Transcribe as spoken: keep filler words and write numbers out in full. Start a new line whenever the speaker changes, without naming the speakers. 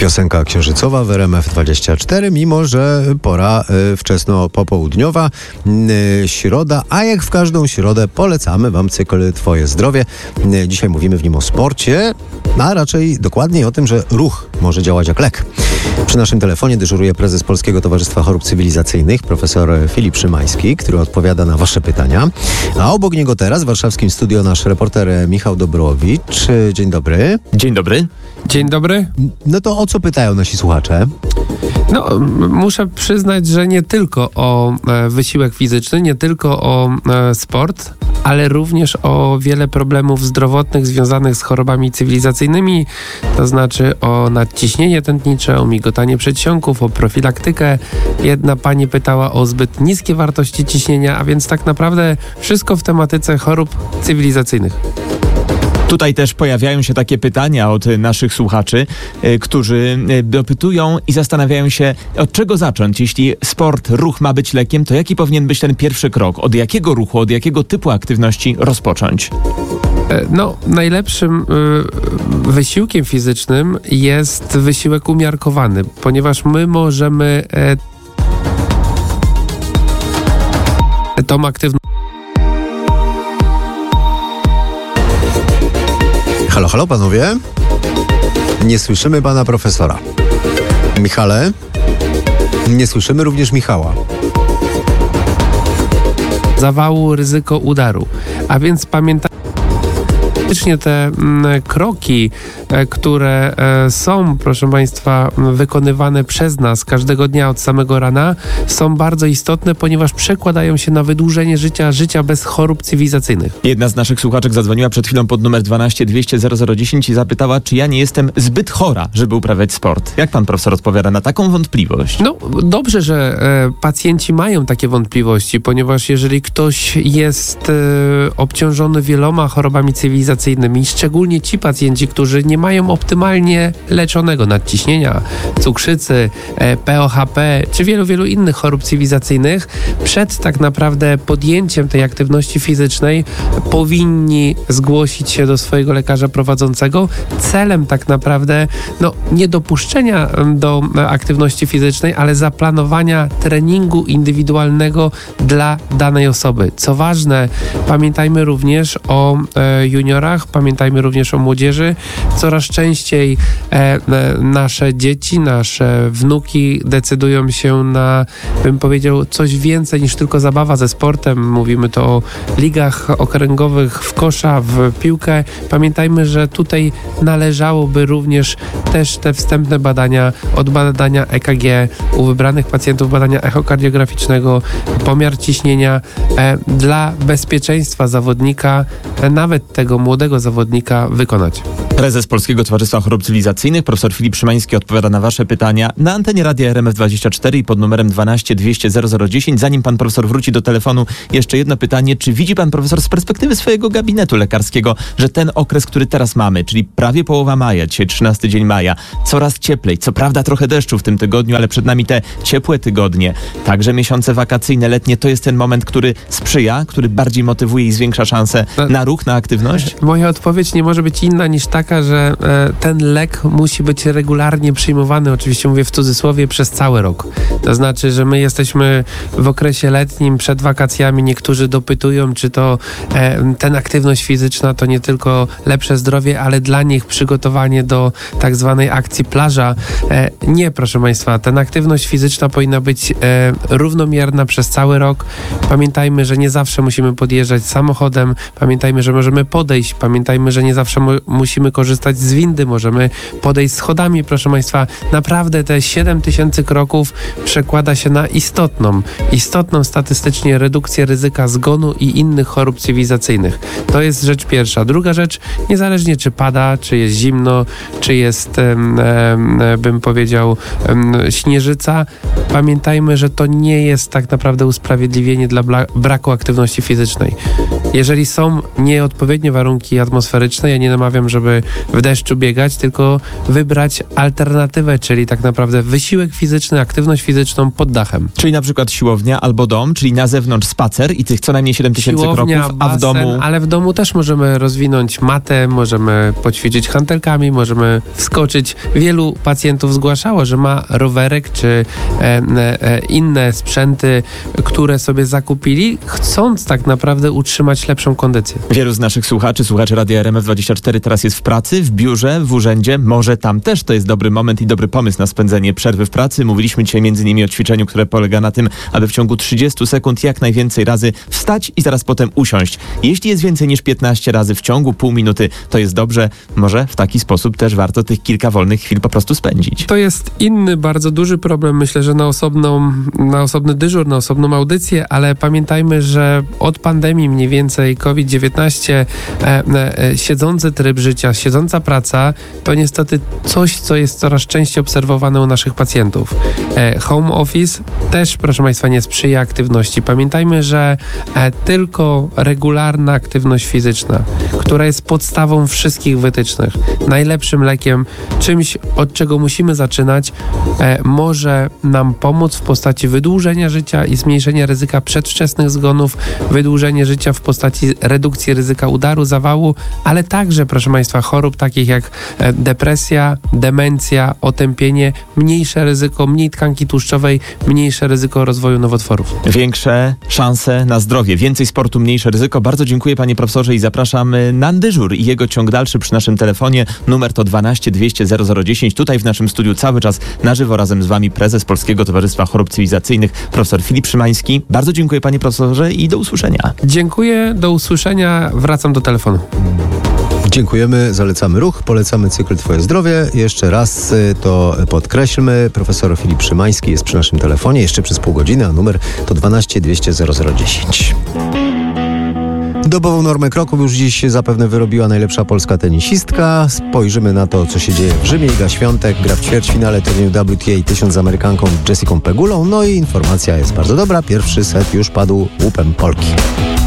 Piosenka księżycowa w R M F dwadzieścia cztery, mimo że pora y, wczesno popołudniowa, y, środa, a jak w każdą środę polecamy Wam cykl Twoje zdrowie. Y, dzisiaj mówimy w nim o sporcie, a raczej dokładniej o tym, że ruch może działać jak lek. Przy naszym telefonie dyżuruje prezes Polskiego Towarzystwa Chorób Cywilizacyjnych, profesor Filip Szymański, który odpowiada na Wasze pytania. A obok niego teraz w warszawskim studio nasz reporter Michał Dobrowicz. Dzień dobry.
Dzień dobry.
Dzień dobry.
No to o co pytają nasi słuchacze?
No, muszę przyznać, że nie tylko o e, wysiłek fizyczny, nie tylko o e, sport, ale również o wiele problemów zdrowotnych związanych z chorobami cywilizacyjnymi, to znaczy o nadciśnienie tętnicze, o migotanie przedsionków, o profilaktykę. Jedna pani pytała o zbyt niskie wartości ciśnienia, a więc tak naprawdę wszystko w tematyce chorób cywilizacyjnych.
Tutaj też pojawiają się takie pytania od naszych słuchaczy, y, którzy y, dopytują i zastanawiają się, od czego zacząć. Jeśli sport, ruch ma być lekiem, to jaki powinien być ten pierwszy krok? Od jakiego ruchu, od jakiego typu aktywności rozpocząć?
No, najlepszym y, wysiłkiem fizycznym jest wysiłek umiarkowany, ponieważ my możemy e, tą aktywność.
Halo, halo panowie? Nie słyszymy pana profesora. Michale? Nie słyszymy również Michała.
Zawału, ryzyko udaru. A więc pamiętajmy, te m, kroki, e, które e, są, proszę Państwa, wykonywane przez nas każdego dnia od samego rana, są bardzo istotne, ponieważ przekładają się na wydłużenie życia, życia bez chorób cywilizacyjnych.
Jedna z naszych słuchaczek zadzwoniła przed chwilą pod numer dwanaście dwieście zero zero dziesięć i zapytała, czy ja nie jestem zbyt chora, żeby uprawiać sport. Jak pan profesor odpowiada na taką wątpliwość?
No, dobrze, że e, pacjenci mają takie wątpliwości, ponieważ jeżeli ktoś jest e, obciążony wieloma chorobami cywilizacyjnymi, szczególnie ci pacjenci, którzy nie mają optymalnie leczonego nadciśnienia, cukrzycy, P O H P czy wielu, wielu innych chorób cywilizacyjnych, przed tak naprawdę podjęciem tej aktywności fizycznej powinni zgłosić się do swojego lekarza prowadzącego celem tak naprawdę no, nie dopuszczenia do aktywności fizycznej, ale zaplanowania treningu indywidualnego dla danej osoby. Co ważne, pamiętajmy również o e, juniorach, pamiętajmy również o młodzieży. Coraz częściej e, e, nasze dzieci, nasze wnuki decydują się na, bym powiedział, coś więcej niż tylko zabawa ze sportem. Mówimy to o ligach okręgowych w kosza, w piłkę. Pamiętajmy, że tutaj należałoby również też te wstępne badania, od badania E K G u wybranych pacjentów, badania echokardiograficznego, pomiar ciśnienia e, dla bezpieczeństwa zawodnika, e, nawet tego młodego zawodnika wykonać.
Prezes Polskiego Towarzystwa Chorób Cywilizacyjnych, profesor Filip Szymański odpowiada na Wasze pytania na antenie Radia R M F dwadzieścia cztery i pod numerem dwanaście dwieście zero zero dziesięć. Zanim pan profesor wróci do telefonu, jeszcze jedno pytanie. Czy widzi pan profesor z perspektywy swojego gabinetu lekarskiego, że ten okres, który teraz mamy, czyli prawie połowa maja, dzisiaj trzynasty dzień maja, coraz cieplej, co prawda trochę deszczu w tym tygodniu, ale przed nami te ciepłe tygodnie, także miesiące wakacyjne, letnie, to jest ten moment, który sprzyja, który bardziej motywuje i zwiększa szanse na ruch, na aktywność?
Moja odpowiedź nie może być inna niż taka, że e, ten lek musi być regularnie przyjmowany, oczywiście mówię w cudzysłowie, przez cały rok. To znaczy, że my jesteśmy w okresie letnim, przed wakacjami, niektórzy dopytują, czy to e, ten aktywność fizyczna to nie tylko lepsze zdrowie, ale dla nich przygotowanie do tak zwanej akcji plaża. E, nie, proszę Państwa, ten aktywność fizyczna powinna być e, równomierna przez cały rok. Pamiętajmy, że nie zawsze musimy podjeżdżać samochodem, pamiętajmy, że możemy podejść, pamiętajmy, że nie zawsze mu- musimy korzystać z windy, możemy podejść schodami, proszę Państwa. Naprawdę te siedem tysięcy kroków przekłada się na istotną, istotną statystycznie redukcję ryzyka zgonu i innych chorób cywilizacyjnych. To jest rzecz pierwsza. Druga rzecz, niezależnie czy pada, czy jest zimno, czy jest, em, em, bym powiedział, em, śnieżyca, pamiętajmy, że to nie jest tak naprawdę usprawiedliwienie dla bla- braku aktywności fizycznej. Jeżeli są nieodpowiednie warunki atmosferyczne, ja nie namawiam, żeby w deszczu biegać, tylko wybrać alternatywę, czyli tak naprawdę wysiłek fizyczny, aktywność fizyczną pod dachem.
Czyli na przykład siłownia albo dom, czyli na zewnątrz spacer i tych co najmniej siedem tysięcy
Siłownia,
kroków,
basen,
a w domu...
ale w domu też możemy rozwinąć matę, możemy poćwiczyć hantelkami, możemy wskoczyć. Wielu pacjentów zgłaszało, że ma rowerek czy e, e, inne sprzęty, które sobie zakupili, chcąc tak naprawdę utrzymać lepszą kondycję.
Wielu z naszych słuchaczy, słuchaczy Radia R M F dwadzieścia cztery teraz jest w pracy, w biurze, w urzędzie. Może tam też to jest dobry moment i dobry pomysł na spędzenie przerwy w pracy. Mówiliśmy dzisiaj między innymi o ćwiczeniu, które polega na tym, aby w ciągu trzydziestu sekund jak najwięcej razy wstać i zaraz potem usiąść. Jeśli jest więcej niż piętnaście razy w ciągu pół minuty, to jest dobrze. Może w taki sposób też warto tych kilka wolnych chwil po prostu spędzić.
To jest inny, bardzo duży problem. Myślę, że na osobną, na osobny dyżur, na osobną audycję, ale pamiętajmy, że od pandemii mniej więcej COVID dziewiętnaście e, e, siedzący tryb życia, siedząca praca to niestety coś, co jest coraz częściej obserwowane u naszych pacjentów. E, home office też, proszę Państwa, nie sprzyja aktywności. Pamiętajmy, że e, tylko regularna aktywność fizyczna, która jest podstawą wszystkich wytycznych, najlepszym lekiem, czymś, od czego musimy zaczynać, e, może nam pomóc w postaci wydłużenia życia i zmniejszenia ryzyka przedwczesnych zgonów, wydłużenie życia w postaci redukcji ryzyka udaru, zawału, ale także, proszę Państwa, chorób takich jak e, depresja, demencja, otępienie, mniejsze ryzyko, mniej tkanki tłuszczowej, mniejsze ryzyko rozwoju nowotworów.
Większe szanse na zdrowie, więcej sportu, mniejsze ryzyko. Bardzo dziękuję panie profesorze i zapraszam na dyżur i jego ciąg dalszy przy naszym telefonie. Numer to dwanaście dwieście zero zero dziesięć. Tutaj w naszym studiu cały czas na żywo razem z wami prezes Polskiego Towarzystwa Chorób Cywilizacyjnych, profesor Filip Szymański. Bardzo dziękuję panie profesorze i do usłyszenia.
Dziękuję, do usłyszenia. Wracam do telefonu.
Dziękujemy, zalecamy ruch, polecamy cykl Twoje zdrowie. Jeszcze raz y, to podkreślmy. Profesor Filip Szymański jest przy naszym telefonie jeszcze przez pół godziny, a numer to dwanaście dwieście zero zero dziesięć. Dobową normę kroków już dziś zapewne wyrobiła najlepsza polska tenisistka. Spojrzymy na to, co się dzieje w Rzymie. Iga Świątek gra w ćwierćfinale turnieju W T A tysiąc z Amerykanką Jessiką Pegulą. No i informacja jest bardzo dobra. Pierwszy set już padł łupem Polki.